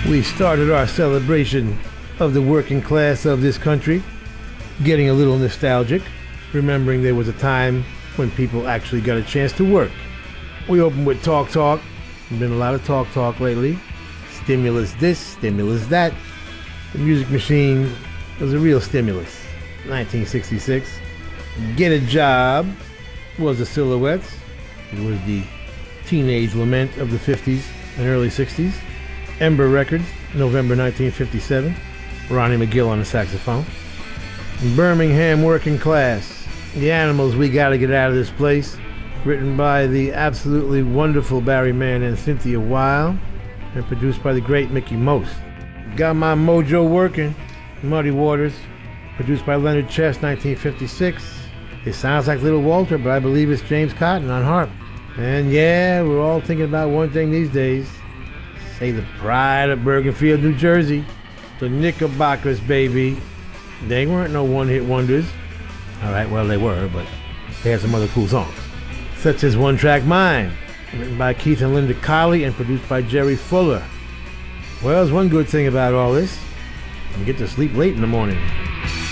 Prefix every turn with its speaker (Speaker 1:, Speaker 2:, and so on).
Speaker 1: We started our celebration of the working class of this country, getting a little nostalgic, remembering there was a time when people actually got a chance to work. We opened with Talk Talk. There's been a lot of talk lately. Stimulus this, stimulus that. The Music Machine was a real stimulus. 1966. Get a Job was the Silhouettes. It was the teenage lament of the 50s and early 60s. Ember Records, November 1957. Ronnie McGill on the saxophone. Birmingham Working Class, The Animals, We Gotta Get Out of This Place, written by the absolutely wonderful Barry Mann and Cynthia Weil, and produced by the great Mickey Most. Got My Mojo Working, Muddy Waters, produced by Leonard Chess, 1956. It sounds like Little Walter, but I believe it's James Cotton on harp. And yeah, we're all thinking about one thing these days. Say the pride of Bergenfield, New Jersey, the Knickerbockers, baby. They weren't no one-hit wonders. All right, well, they were, but they had some other cool songs, such as One Track Mind, written by Keith and Linda Colley and produced by Jerry Fuller. Well, there's one good thing about all this. You get to sleep late in the morning.